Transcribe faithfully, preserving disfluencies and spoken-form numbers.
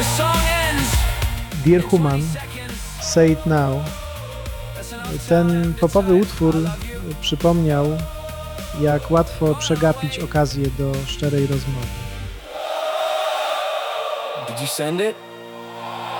Dear Human, Say It Now. Ten popowy utwór przypomniał, jak łatwo przegapić okazję do szczerej rozmowy. Did you send it?